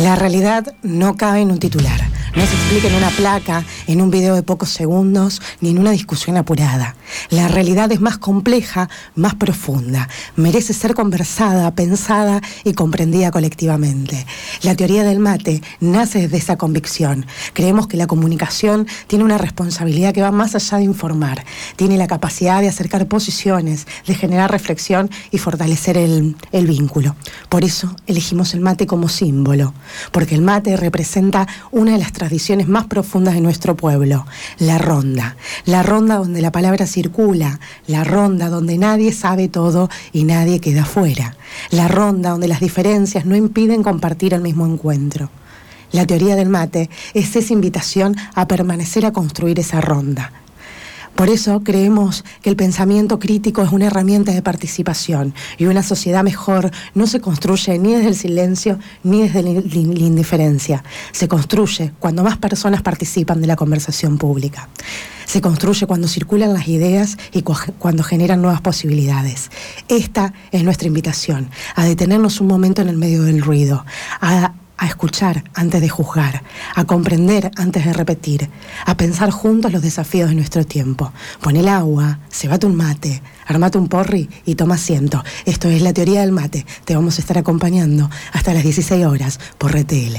La realidad no cabe en un titular, no se explica en una placa, en un video de pocos segundos, ni en una discusión apurada. La realidad es más compleja, más profunda, merece ser conversada, pensada y comprendida colectivamente. La teoría del mate nace desde esa convicción. Creemos que la comunicación tiene una responsabilidad que va más allá de informar, tiene la capacidad de acercar posiciones, de generar reflexión y fortalecer el vínculo. Por eso elegimos el mate como símbolo, porque el mate representa una de las tradiciones más profundas de nuestro pueblo, la ronda donde la palabra circula, la ronda donde nadie sabe todo y nadie queda fuera, la ronda donde las diferencias no impiden compartir el mismo encuentro. La teoría del mate es esa invitación a permanecer a construir esa ronda. Por eso creemos que el pensamiento crítico es una herramienta de participación y una sociedad mejor no se construye ni desde el silencio ni desde la indiferencia. Se construye cuando más personas participan de la conversación pública. Se construye cuando circulan las ideas y cuando generan nuevas posibilidades. Esta es nuestra invitación, a detenernos un momento en el medio del ruido, a escuchar antes de juzgar, a comprender antes de repetir, a pensar juntos los desafíos de nuestro tiempo. Pon el agua, cebate un mate, armate un porri y toma asiento. Esto es La Teoría del Mate. Te vamos a estar acompañando hasta las 16 horas por RTL.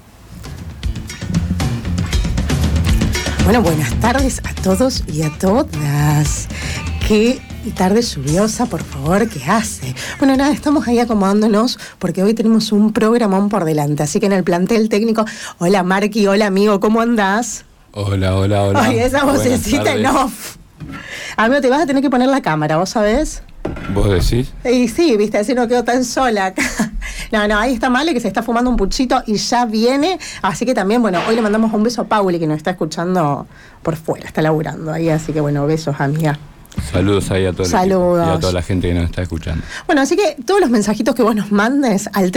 Bueno, buenas tardes a todos y a todas. Qué tarde lluviosa, por favor, ¿qué hace? Bueno, nada, estamos ahí acomodándonos porque hoy tenemos un programón por delante. Así que en el plantel técnico, hola Marqui, hola amigo, ¿cómo andás? Hola. Ay, esa vocecita en off. Amigo, te vas a tener que poner la cámara, ¿vos sabés? ¿Vos decís? Y sí, viste, así no quedo tan sola acá. No, ahí está Male, que se está fumando un puchito y ya viene. Así que también, bueno, hoy le mandamos un beso a Pauli, que nos está escuchando por fuera, está laburando ahí. Así que, bueno, besos, amiga. Saludos ahí a todo el equipo y a toda la gente que nos está escuchando. Bueno, así que todos los mensajitos que vos nos mandes al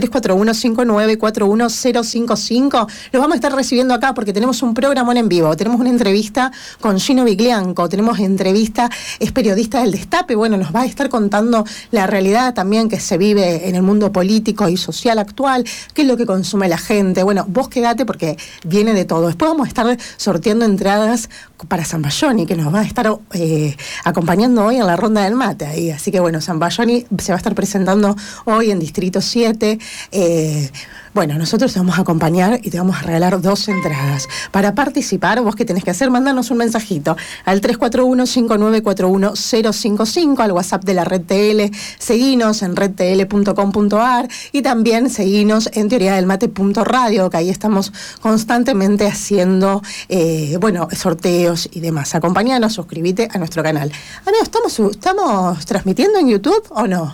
341-5941-055 los vamos a estar recibiendo acá porque tenemos un programón en vivo. Tenemos una entrevista con Gino Viglianco, tenemos entrevista, es periodista del Destape, bueno, nos va a estar contando la realidad también que se vive en el mundo político y social actual, qué es lo que consume la gente. Bueno, vos quedate porque viene de todo. Después vamos a estar sorteando entradas para Zambayoni, que nos va a estar acompañando hoy en la ronda del mate ahí. Así que bueno, Zambayoni se va a estar presentando hoy en Distrito 7. Bueno, nosotros te vamos a acompañar y te vamos a regalar 2 entradas. Para participar, vos qué tenés que hacer, mandarnos un mensajito al 341-5941-055, al WhatsApp de la Red TL, seguinos en redtl.com.ar y también seguinos en teoriadelmate.radio, que ahí estamos constantemente haciendo, sorteos y demás. Acompáñanos, suscríbete a nuestro canal. Amigo, ¿estamos transmitiendo en YouTube o no?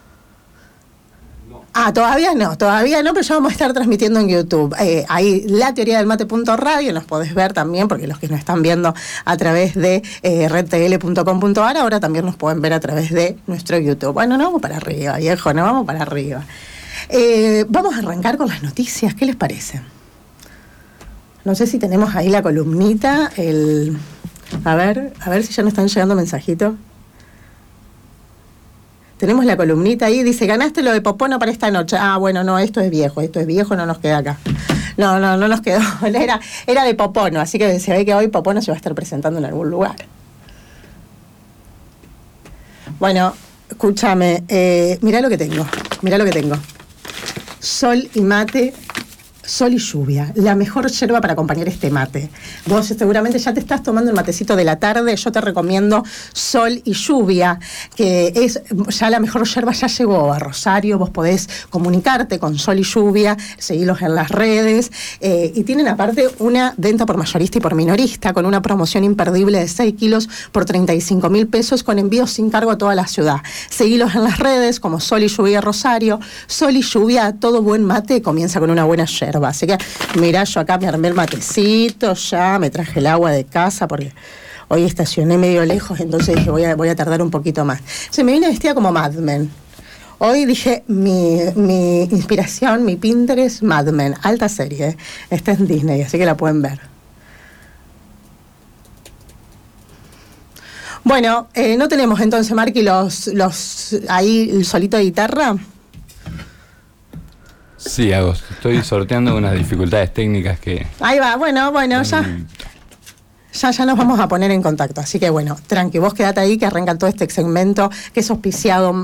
Todavía no, pero ya vamos a estar transmitiendo en YouTube. Ahí la teoría del mate.radio, nos podés ver también, porque los que nos están viendo a través de redtl.com.ar, ahora también nos pueden ver a través de nuestro YouTube. Bueno, no vamos para arriba, viejo, no vamos para arriba. Vamos a arrancar con las noticias, ¿qué les parece? No sé si tenemos ahí la columnita, a ver si ya nos están llegando mensajitos. Tenemos la columnita ahí, dice, ganaste lo de Popono para esta noche. Bueno, no, esto es viejo, no nos queda acá. No nos quedó, era de Popono, así que se ve que hoy Popono se va a estar presentando en algún lugar. Bueno, escúchame, mirá lo que tengo. Sol y mate. Sol y lluvia, la mejor yerba para acompañar este mate. Vos seguramente ya te estás tomando el matecito de la tarde, yo te recomiendo Sol y Lluvia, que es ya la mejor yerba, ya llegó a Rosario, vos podés comunicarte con Sol y Lluvia, seguirlos en las redes, y tienen aparte una venta por mayorista y por minorista, con una promoción imperdible de 6 kilos por 35.000 pesos, con envíos sin cargo a toda la ciudad. Seguilos en las redes como Sol y Lluvia Rosario. Sol y Lluvia, todo buen mate comienza con una buena yerba. Así que, mirá, yo acá me armé el matecito, ya me traje el agua de casa porque hoy estacioné medio lejos, entonces dije voy a tardar un poquito más. Se me vine vestida como Mad Men. Hoy dije, mi inspiración, mi Pinterest, Mad Men, alta serie. Está en Disney, así que la pueden ver. Bueno, no tenemos entonces, Marqui, ahí el solito de guitarra. Sí, hago. Estoy sorteando unas dificultades técnicas que... Ahí va, bueno, ya nos vamos a poner en contacto. Así que bueno, tranqui, vos quedate ahí que arranca todo este segmento que es auspiciado...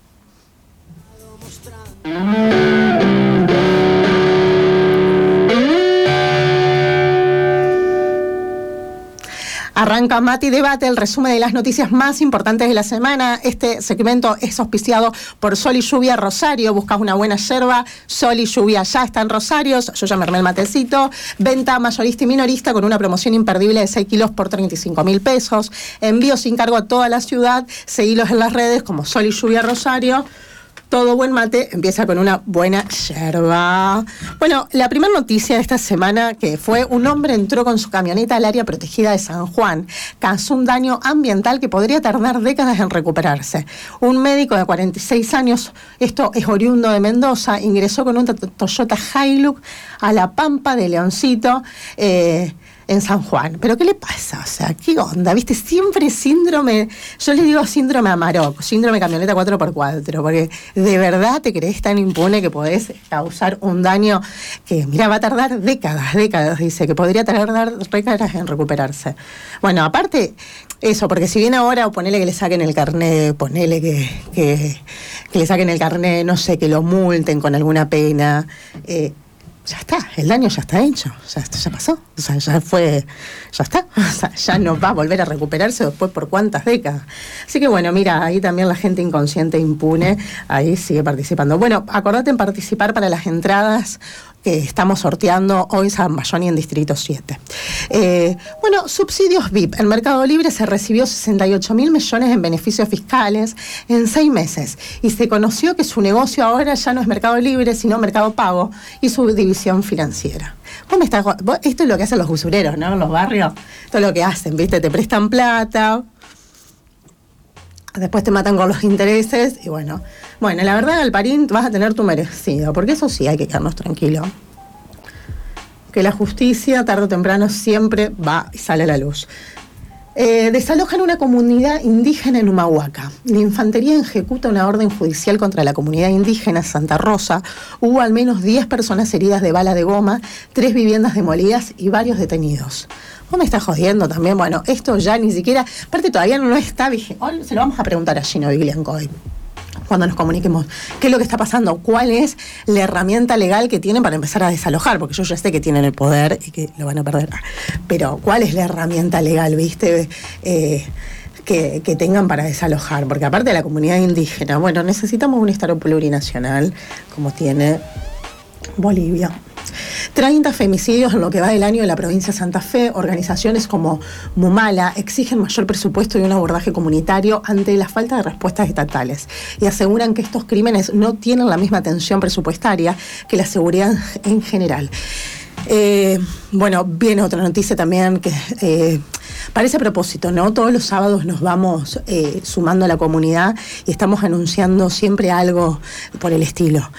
Arranca Mati Debate, el resumen de las noticias más importantes de la semana. Este segmento es auspiciado por Sol y Lluvia Rosario. Buscas una buena yerba, Sol y Lluvia ya está en Rosario. Yo ya me armé el matecito. Venta mayorista y minorista con una promoción imperdible de 6 kilos por 35.000 pesos. Envío sin cargo a toda la ciudad. Seguilos en las redes como Sol y Lluvia Rosario. Todo buen mate empieza con una buena yerba. Bueno, la primera noticia de esta semana que fue un hombre entró con su camioneta al área protegida de San Juan. Causó un daño ambiental que podría tardar décadas en recuperarse. Un médico de 46 años, esto es oriundo de Mendoza, ingresó con un Toyota Hilux a La Pampa de Leoncito, en San Juan. ¿Pero qué le pasa? O sea, ¿qué onda? ¿Viste? Siempre síndrome, yo le digo síndrome Amarok, síndrome camioneta 4x4, porque de verdad te crees tan impune que podés causar un daño que, mira, va a tardar décadas, dice, que podría tardar décadas en recuperarse. Bueno, aparte, eso, porque si bien ahora, ponele que le saquen el carnet, ponele que le saquen el carnet, no sé, que lo multen con alguna pena, ya está, el daño ya está hecho, ya pasó, o sea, ya está, o sea, ya no va a volver a recuperarse después por cuántas décadas. Así que bueno, mira, ahí también la gente inconsciente impune, ahí sigue participando. Bueno, acordate en participar para las entradas que estamos sorteando hoy San Bayoni en Distrito 7. Bueno, subsidios VIP. En Mercado Libre se recibió 68.000 millones en beneficios fiscales en 6 meses y se conoció que su negocio ahora ya no es Mercado Libre, sino Mercado Pago y su división financiera. Esto es lo que hacen los usureros, ¿no? En los barrios, esto es lo que hacen, ¿viste? Te prestan plata, después te matan con los intereses y bueno, la verdad, Galparín, vas a tener tu merecido, porque eso sí hay que quedarnos tranquilos. Que la justicia, tarde o temprano, siempre va y sale a la luz. Desalojan una comunidad indígena en Humahuaca. La infantería ejecuta una orden judicial contra la comunidad indígena Santa Rosa. Hubo al menos 10 personas heridas de bala de goma, 3 viviendas demolidas y varios detenidos. Vos me estás jodiendo también. Bueno, esto ya ni siquiera... Aparte todavía no está vigente. Hoy se lo vamos a preguntar a Gino Viglianco hoy, cuando nos comuniquemos qué es lo que está pasando, cuál es la herramienta legal que tienen para empezar a desalojar, porque yo ya sé que tienen el poder y que lo van a perder, pero cuál es la herramienta legal, ¿viste? Que tengan para desalojar, porque aparte de la comunidad indígena, bueno, necesitamos un Estado plurinacional como tiene Bolivia. 30 femicidios en lo que va del año en la provincia de Santa Fe. Organizaciones como Mumala exigen mayor presupuesto y un abordaje comunitario ante la falta de respuestas estatales y aseguran que estos crímenes no tienen la misma atención presupuestaria que la seguridad en general. Bueno, viene otra noticia también que parece a propósito, ¿no? Todos los sábados nos vamos sumando a la comunidad y estamos anunciando siempre algo por el estilo.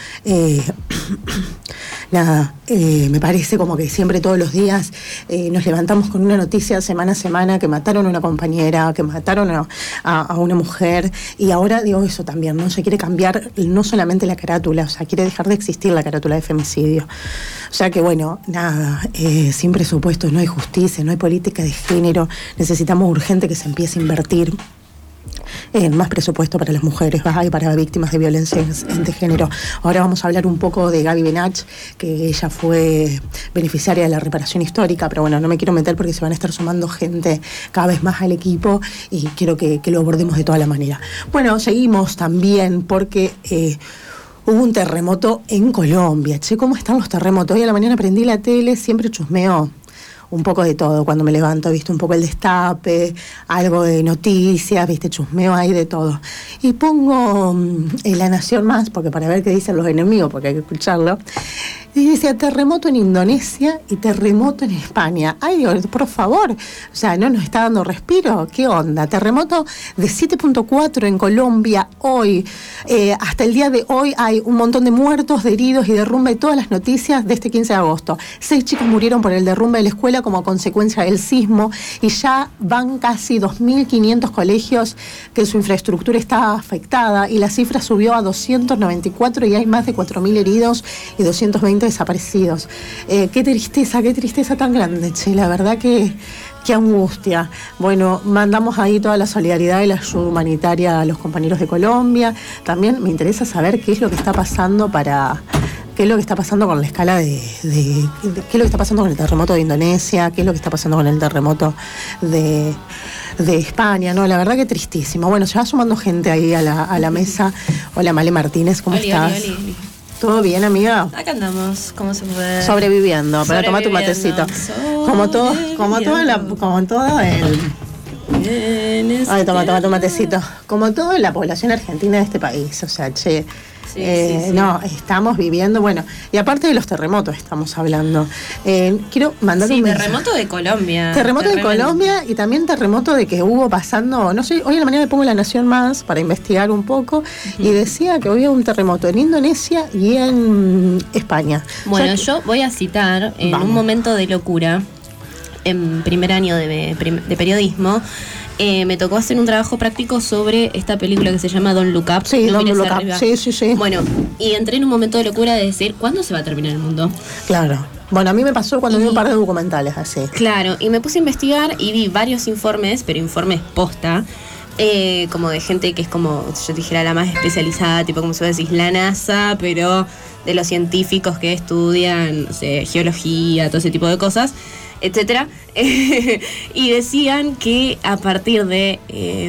Me parece como que siempre todos los días nos levantamos con una noticia semana a semana, que mataron a una compañera, que mataron a una mujer, y ahora digo eso también, ¿no? Se quiere cambiar no solamente la carátula, o sea, quiere dejar de existir la carátula de femicidio. O sea que bueno, nada, sin presupuestos no hay justicia, no hay política de género, necesitamos urgente que se empiece a invertir más presupuesto para las mujeres y para víctimas de violencia de género. Ahora vamos a hablar un poco de Gaby Benach, que ella fue beneficiaria de la reparación histórica, pero bueno, no me quiero meter porque se van a estar sumando gente cada vez más al equipo y quiero que lo abordemos de toda la manera. Bueno, seguimos también porque hubo un terremoto en Colombia. Che, ¿cómo están los terremotos? Hoy a la mañana prendí la tele, siempre chusmeo un poco de todo. Cuando me levanto, viste, un poco el destape, algo de noticias, viste, chusmeo ahí de todo. Y pongo La Nación Más, porque para ver qué dicen los enemigos, porque hay que escucharlo. Y decía terremoto en Indonesia y terremoto en España. Ay, por favor, o sea, ¿no nos está dando respiro? ¿Qué onda? Terremoto de 7.4 en Colombia hoy. Hasta el día de hoy hay un montón de muertos, de heridos y derrumbe. Todas las noticias de este 15 de agosto. 6 chicos murieron por el derrumbe de la escuela como consecuencia del sismo y ya van casi 2.500 colegios que su infraestructura está afectada y la cifra subió a 294 y hay más de 4.000 heridos y 220 desaparecidos. Qué tristeza tan grande, che, la verdad que qué angustia. Bueno, mandamos ahí toda la solidaridad y la ayuda humanitaria a los compañeros de Colombia. También me interesa saber qué es lo que está pasando qué es lo que está pasando con la escala qué es lo que está pasando con el terremoto de Indonesia, qué es lo que está pasando con el terremoto de España, ¿no? La verdad que tristísimo. Bueno, se va sumando gente ahí a la mesa. Hola, Male Martínez, ¿cómo estás? Oli. ¿Todo bien, amiga? Acá andamos, ¿cómo se puede? Sobreviviendo, pero toma tu matecito. Como todo el... Ay, toma tu matecito. Como toda la población argentina de este país, o sea, che... Sí. No, estamos viviendo, bueno, y aparte de los terremotos estamos hablando. Quiero mandar un mensaje. Terremoto de Colombia. Terremoto de Colombia y también terremoto de que hubo pasando, no sé, hoy en la mañana me pongo La Nación Más para investigar un poco y decía que había un terremoto en Indonesia y en España. Bueno, yo voy a citar en un momento de locura, en primer año de periodismo, me tocó hacer un trabajo práctico sobre esta película que se llama Don't Look Up. Sí, Don't Look Up. Sí. Bueno, y entré en un momento de locura de decir, ¿cuándo se va a terminar el mundo? Claro. Bueno, a mí me pasó cuando vi un par de documentales así. Claro, y me puse a investigar y vi varios informes, pero informes posta, como de gente que es como, yo dijera, la más especializada, tipo como se va a decir, la NASA, pero de los científicos que estudian, no sé, geología, todo ese tipo de cosas, etcétera, y decían que a partir de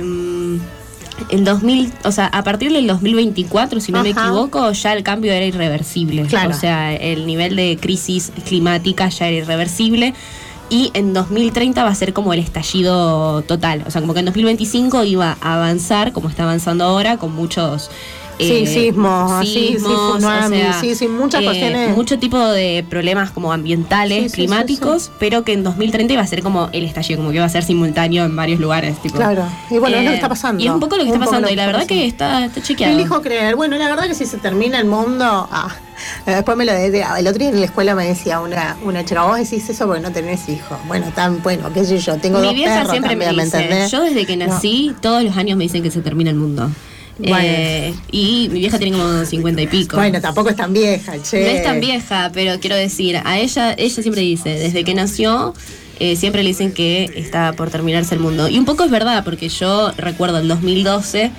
el 2000, o sea, a partir del 2024, si no me equivoco, ya el cambio era irreversible. Claro. O sea, el nivel de crisis climática ya era irreversible. Y en 2030 va a ser como el estallido total. O sea, como que en 2025 iba a avanzar, como está avanzando ahora, con muchos... sismos, tsunamis, o sea, muchas cuestiones. Mucho tipo de problemas como ambientales, climáticos, pero que en 2030 iba a ser como el estallido, como que iba a ser simultáneo en varios lugares. Tipo. Claro, y bueno, es lo que está pasando. Y es un poco lo que está pasando, y la verdad que está chequeado. Elijo creer. Bueno, la verdad que si se termina el mundo... Después el otro día en la escuela me decía una chica, vos decís eso porque no tenés hijos. Bueno, qué sé yo, tengo dos perros. Mi vieja siempre me dice, yo desde que nací, todos los años me dicen que se termina el mundo. Bueno. Y mi vieja tiene como 50 y pico. Bueno, tampoco es tan vieja, che. No es tan vieja, pero quiero decir, a ella siempre dice, desde que nació, siempre le dicen que está por terminarse el mundo. Y un poco es verdad, porque yo recuerdo el 2012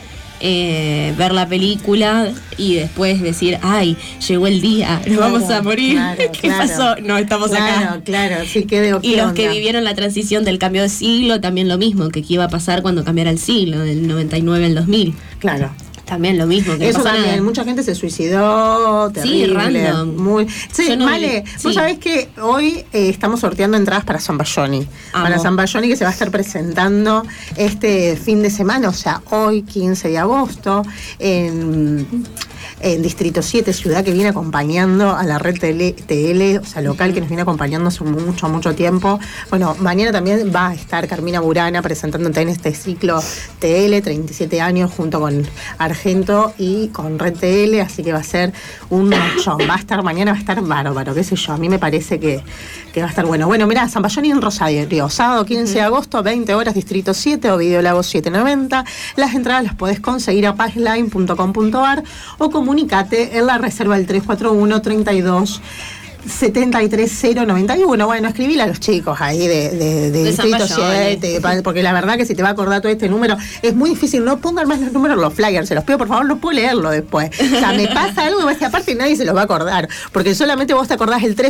ver la película y después decir, ay, llegó el día, nos vamos a morir. ¿Qué pasó? No, estamos acá. Claro, sí, qué de Y los que vivieron la transición del cambio de siglo, también lo mismo, que qué iba a pasar cuando cambiara el siglo, del 99 al 2000. Claro. También lo mismo, que eso no pasa también, nada. Mucha gente se suicidó, terrible. Sí, random. Vale, vos sabés que hoy estamos sorteando entradas para Zambayoni. Para Zambayoni, que se va a estar presentando este fin de semana, o sea, hoy 15 de agosto, en Distrito 7, ciudad que viene acompañando a la red TL, o sea, local, que nos viene acompañando hace mucho tiempo. Bueno, mañana también va a estar Carmina Burana presentando en este ciclo TL, 37 años, junto con Argento y con Red TL, así que va a ser un mochón. Mañana va a estar bárbaro, qué sé yo, a mí me parece que va a estar bueno. Bueno, mirá, Zambayoni en Rosario, sábado 15 de agosto, 20 horas, Distrito 7 o Videolago 790. Las entradas las podés conseguir a passline.com.ar o comunicate en la reserva del 341-32-73091. Bueno, escribile a los chicos ahí de Distrito 7, porque la verdad que si te va a acordar todo este número, es muy difícil. No pongan más los números en los flyers, se los pido por favor, no puedo leerlo después. O sea, me pasa algo y aparte nadie se los va a acordar, porque solamente vos te acordás el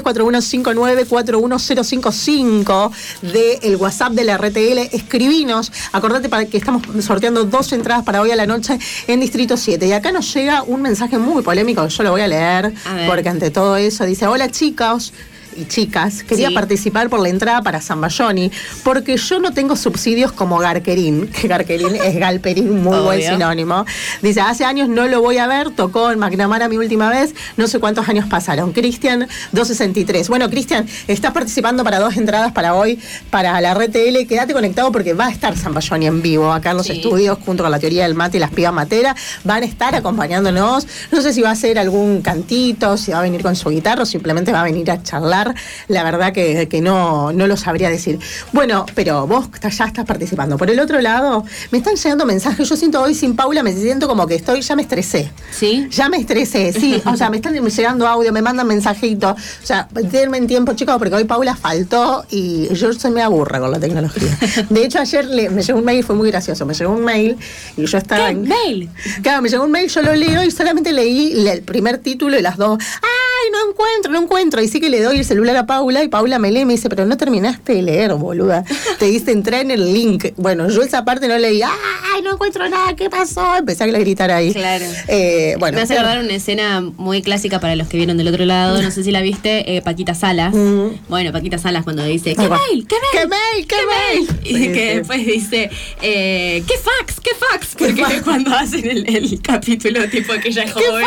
341-59-41055 del WhatsApp de la RTL. Escribinos, acordate para que estamos sorteando 2 entradas para hoy a la noche en Distrito 7. Y acá nos llega un mensaje muy polémico que yo lo voy a leer, porque ante todo eso dice: hola chicos, y chicas, quería participar por la entrada para Zambayoni, porque yo no tengo subsidios como Garquerín, que Garquerín es Galperín, muy buen sinónimo. Dice, hace años no lo voy a ver, tocó en McNamara mi última vez, no sé cuántos años pasaron. Cristian, 263. Bueno, Cristian, estás participando para 2 entradas para hoy, para la Red TL, quédate conectado porque va a estar Zambayoni en vivo, acá en los estudios, junto con la teoría del mate y las pibas materas, van a estar acompañándonos, no sé si va a hacer algún cantito, si va a venir con su guitarra o simplemente va a venir a charlar, la verdad que no lo sabría decir. Bueno, pero vos ya estás participando. Por el otro lado, me están llegando mensajes, yo siento hoy sin Paula, me siento como que ya me estresé. ¿Sí? Ya me estresé, sí, o sea, me están llegando audio, me mandan mensajitos, o sea, denme en tiempo, chicos, porque hoy Paula faltó y yo se me aburre con la tecnología. De hecho, ayer me llegó un mail, fue muy gracioso, me llegó un mail y yo estaba... ¿Qué mail? Claro, me llegó un mail, yo lo leo y solamente leí el primer título y las dos, ¡ay, no encuentro! Y sí que le doy el celular a Paula y Paula me lee y me dice, pero no terminaste de leer, boluda. Te dice, entrá en el link. Bueno, yo esa parte no leí, ¡ay, no encuentro nada! ¿Qué pasó? Empecé a gritar ahí. Claro. Bueno, me hace acordar una escena muy clásica para los que vieron del otro lado, no sé si la viste, Paquita Salas. Bueno, Paquita Salas cuando dice, ¿qué mail? Y que después dice, ¿qué fax? Porque cuando hacen el capítulo tipo que ella es joven.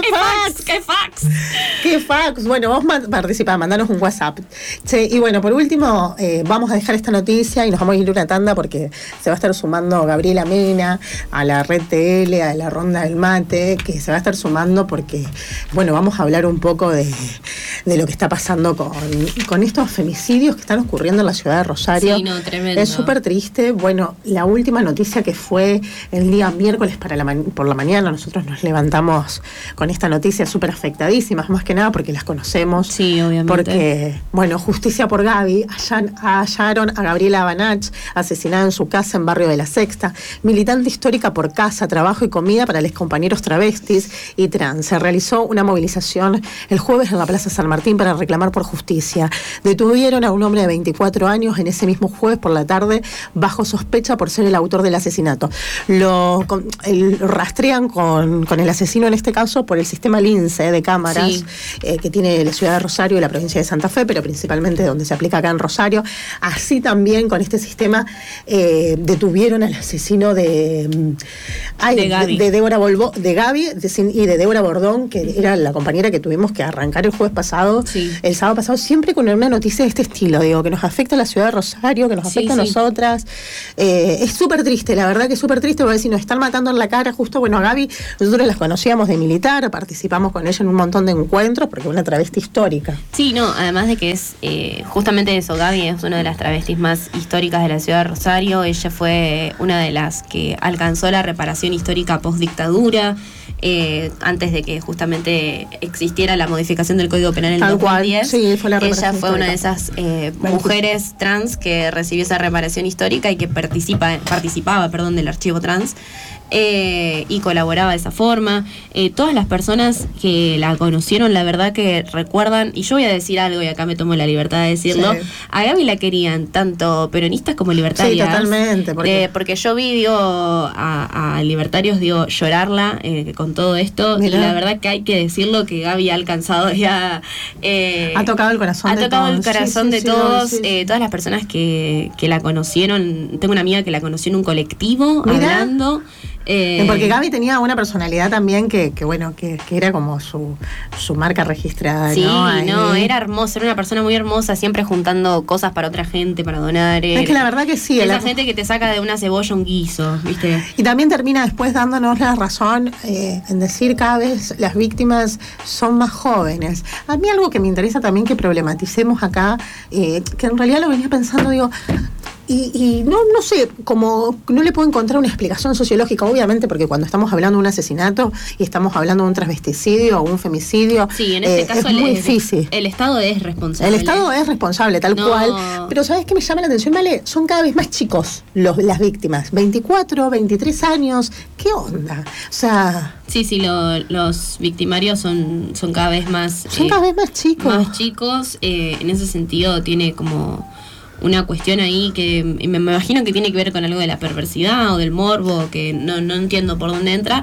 ¿Qué fax? Bueno, vos participá, mandanos un WhatsApp. Sí, y bueno, por último, vamos a dejar esta noticia y nos vamos a ir a una tanda porque se va a estar sumando Gabriela Mena a la Red TL, a la Ronda del Mate, que se va a estar sumando porque, bueno, vamos a hablar un poco de lo que está pasando con estos femicidios que están ocurriendo en la ciudad de Rosario. Sí, no, tremendo. Es súper triste. Bueno, la última noticia que fue el día miércoles por la mañana, nosotros nos levantamos con esta noticia súper afectadísimas, más que nada porque las conocemos. Sí, obviamente. Porque, bueno, Justicia por Gaby, hallaron a Gabriela Banach asesinada en su casa en Barrio de la Sexta, militante histórica por casa, trabajo y comida para los compañeros travestis y trans. Se realizó una movilización el jueves en la Plaza San Martín para reclamar por justicia. Detuvieron a un hombre de 24 años en ese mismo jueves por la tarde bajo sospecha por ser el autor del asesinato. Lo rastrean con el asesino en este caso por el sistema LINCE de cámaras que tiene la ciudad de Rosario y la provincia de Santa Fe, pero principalmente donde se aplica acá en Rosario. Así también con este sistema detuvieron al asesino de Gaby y de Débora Bordón, que era la compañera que tuvimos que arrancar el jueves pasado, el sábado pasado, siempre con una noticia de este estilo, digo, que nos afecta a la ciudad de Rosario, que nos afecta a nosotras. Es súper triste, la verdad que es súper triste, porque si nos están matando en la cara, justo, bueno, a Gaby, nosotros las conocíamos de militar, participamos con ella en un montón de encuentros, porque es una travesti histórica. Sí, no, además de que es justamente eso, Gaby es una de las travestis más históricas de la ciudad de Rosario, ella fue una de las que alcanzó la reparación histórica post-dictadura, antes de que justamente existiera la modificación del Código Penal en el 2010. Sí, fue la reparación ella fue histórica. una de esas mujeres trans que recibió esa reparación histórica y que participaba del archivo trans. Y colaboraba de esa forma. Todas las personas que la conocieron, la verdad que recuerdan, y yo voy a decir algo y acá me tomo la libertad de decirlo, a Gaby la querían tanto peronistas como libertarias. Sí, totalmente. Porque yo vi, a libertarios, llorarla con todo esto. Mirá. Y la verdad que hay que decirlo que Gaby ha alcanzado ya... ha tocado el corazón de todos. Ha tocado el corazón de todos. Todas las personas que la conocieron. Tengo una amiga que la conoció en un colectivo, hablando... porque Gaby tenía una personalidad también que era como su marca registrada. Sí, era hermosa, era una persona muy hermosa, siempre juntando cosas para otra gente, para donar. Es que la verdad que sí. Esa gente que te saca de una cebolla un guiso, ¿viste? Y también termina después dándonos la razón en decir cada vez las víctimas son más jóvenes. A mí algo que me interesa también que problematicemos acá, que en realidad lo venía pensando, digo... Y no sé, como no le puedo encontrar una explicación sociológica, obviamente, porque cuando estamos hablando de un asesinato y estamos hablando de un transvesticidio o un femicidio, en este caso es muy difícil. El Estado es responsable. El Estado es responsable, tal cual. Pero ¿sabes qué me llama la atención, Vale? Son cada vez más chicos las víctimas. 24, 23 años. ¿Qué onda? O sea... Sí, los victimarios son cada vez más... Son cada vez más chicos. Más chicos. En ese sentido tiene como... una cuestión ahí que me imagino que tiene que ver con algo de la perversidad o del morbo, que no entiendo por dónde entra,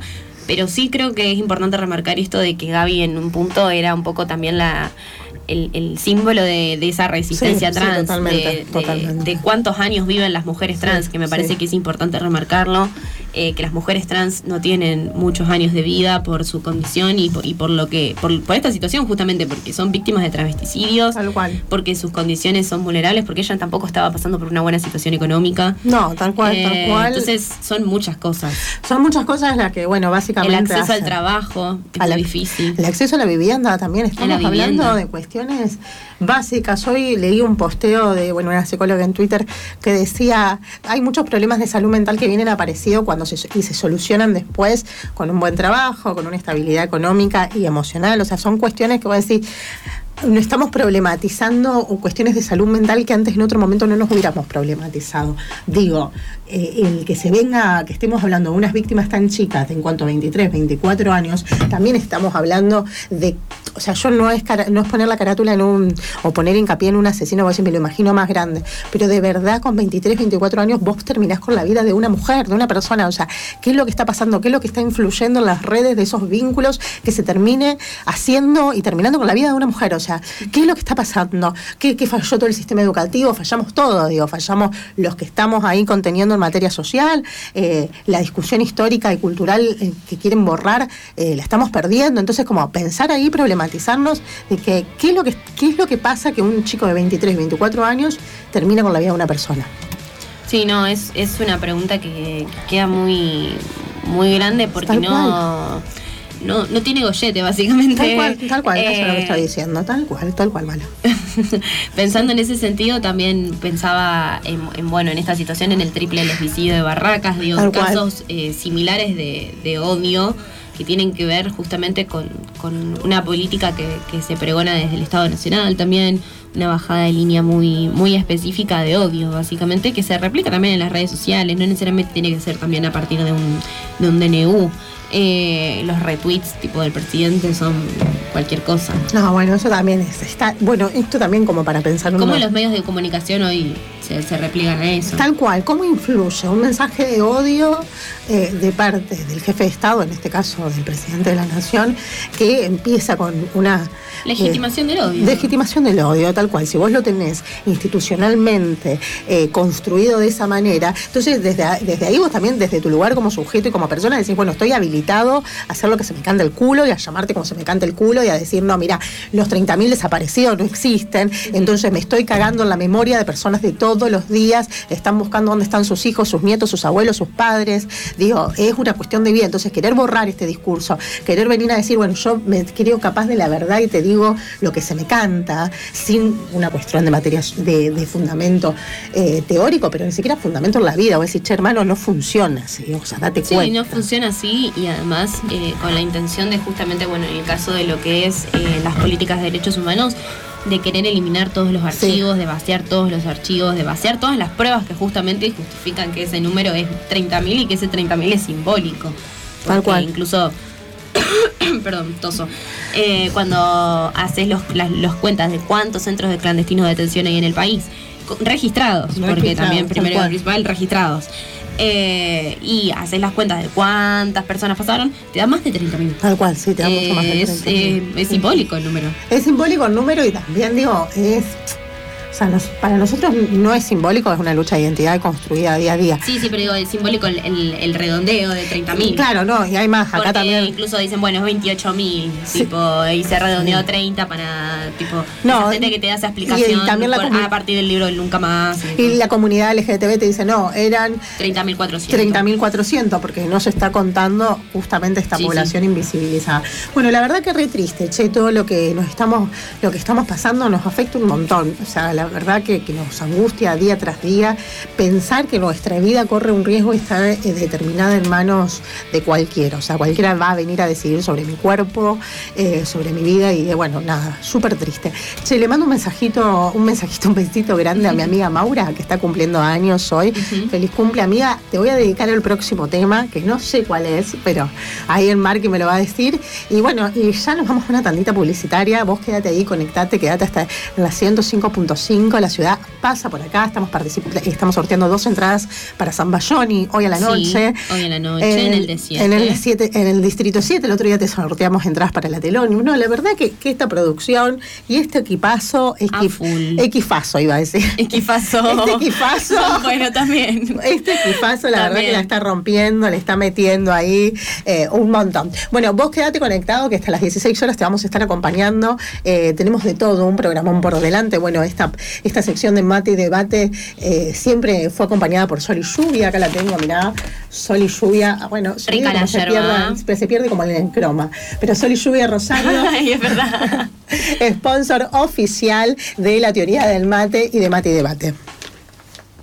Pero sí creo que es importante remarcar esto de que Gaby en un punto era un poco también el símbolo de esa resistencia trans, totalmente. De cuántos años viven las mujeres trans, que me parece que es importante remarcarlo, que las mujeres trans no tienen muchos años de vida por su condición y por esta situación, justamente porque son víctimas de travesticidios, tal cual, porque sus condiciones son vulnerables, porque ella tampoco estaba pasando por una buena situación económica. No, tal cual. Entonces son muchas cosas. Son muchas cosas las que, bueno, básicamente el acceso al trabajo, que es difícil. El acceso a la vivienda también, estamos hablando de cuestiones básicas. Hoy leí un posteo de una psicóloga en Twitter que decía, hay muchos problemas de salud mental que vienen apareciendo cuando se solucionan después con un buen trabajo, con una estabilidad económica y emocional. O sea, son cuestiones que voy a decir, no estamos problematizando cuestiones de salud mental que antes en otro momento no nos hubiéramos problematizado. Digo, el que que estemos hablando de unas víctimas tan chicas, en cuanto a 23, 24 años, también estamos hablando de, o sea, yo no es poner la carátula o poner hincapié en un asesino, porque me lo imagino más grande, pero de verdad con 23, 24 años vos terminás con la vida de una mujer, de una persona. O sea, ¿qué es lo que está pasando? ¿Qué es lo que está influyendo en las redes de esos vínculos que se termine haciendo y terminando con la vida de una mujer? O sea, ¿qué es lo que está pasando? ¿Qué falló todo el sistema educativo? Fallamos todos, fallamos los que estamos ahí conteniendo en materia social, la discusión histórica y cultural que quieren borrar, la estamos perdiendo. Entonces, como pensar ahí, problematizarnos de que qué es lo que pasa que un chico de 23, 24 años termina con la vida de una persona. Sí, no, es una pregunta que queda muy, muy grande porque no tiene gollete, básicamente. Tal cual, eso es lo que estoy diciendo, tal cual, Malo. Pensando en ese sentido, también pensaba en esta situación, en el triple lesbicidio de Barracas, casos similares de odio que tienen que ver justamente con una política que se pregona desde el Estado Nacional, también una bajada de línea muy, muy específica de odio, básicamente, que se replica también en las redes sociales, no necesariamente tiene que ser también a partir de un DNU. Los retweets tipo del presidente son cualquier cosa. No, bueno, eso también esto también como para pensar. ¿Cómo los medios de comunicación hoy se repliegan a eso? Tal cual, ¿cómo influye un mensaje de odio de parte del jefe de Estado, en este caso del presidente de la Nación, que empieza con una legitimación del odio? Legitimación del odio, tal cual. Si vos lo tenés institucionalmente construido de esa manera, entonces desde ahí vos también, desde tu lugar como sujeto y como persona, decís, bueno, estoy habilitado a hacer lo que se me canta el culo y a llamarte como se me canta el culo y a decir, no, mira, los 30.000 desaparecidos no existen, entonces me estoy cagando en la memoria de personas de todos los días, están buscando dónde están sus hijos, sus nietos, sus abuelos, sus padres. Digo, es una cuestión de vida. Entonces, querer borrar este discurso, querer venir a decir, bueno, yo me creo capaz de la verdad y te digo lo que se me canta, sin una cuestión de materia de fundamento teórico, pero ni siquiera fundamento en la vida. O decir, che, hermano, no funciona así, o sea, date cuenta. Sí, no funciona así, y además con la intención de justamente, en el caso de lo que es las políticas de derechos humanos, de querer eliminar todos los archivos, de vaciar todos los archivos, de vaciar todas las pruebas que justamente justifican que ese número es 30.000 y que ese 30.000 es simbólico. Tal cual. Incluso, perdón, toso, cuando haces los cuentas de cuántos centros de clandestinos de detención hay en el país, registrados, porque también primero y principal, registrados. Y haces las cuentas de cuántas personas pasaron, te da más de 30.000. Tal cual, sí, te da mucho más de 30.000. Es simbólico el número. Es simbólico el número y también, o sea, para nosotros no es simbólico, es una lucha de identidad construida día a día. Sí, pero digo, es simbólico el redondeo de 30.000. Claro, no, y hay más, acá porque también. Incluso dicen, bueno, es 28.000, sí. Tipo, y se redondeó 30 para, tipo, esa gente que te da esa explicación y también a partir del libro del Nunca Más. Y la comunidad LGTB te dice, no, eran 30.400. 30.400, porque no se está contando justamente esta población invisibilizada. Bueno, la verdad que re triste, todo lo que estamos pasando nos afecta un montón. O sea, la verdad que nos angustia día tras día pensar que nuestra vida corre un riesgo y está determinada en manos de cualquiera. O sea, cualquiera va a venir a decidir sobre mi cuerpo, sobre mi vida y bueno, nada, súper triste. Le mando un besito grande a mi amiga Maura, que está cumpliendo años hoy. Feliz cumple, amiga. Te voy a dedicar el próximo tema, que no sé cuál es, pero ahí el Marqui me lo va a decir. Y bueno, y ya nos vamos a una tandita publicitaria. Vos quédate ahí, quédate hasta la 105.5. 5, la ciudad pasa por acá, estamos sorteando 2 entradas para San Bayoni hoy a la noche. Hoy a la noche, en el D7. En el Distrito 7, el otro día te sorteamos entradas para la Telonium. No, la verdad que esta producción y este equipazo, equifazo iba a decir. Equifazo. Bueno, también. Este equifazo, la verdad que la está rompiendo, le está metiendo ahí un montón. Bueno, vos quedate conectado que hasta las 16 horas te vamos a estar acompañando. Tenemos de todo, un programón por delante. Bueno, esta sección de mate y debate siempre fue acompañada por Sol y Lluvia. Acá la tengo, mirá, Sol y Lluvia. Bueno, rica la yerba. Se pierde como en croma. Pero Sol y Lluvia Rosario. Ay, es verdad. Sponsor oficial de la teoría del mate y de mate y debate.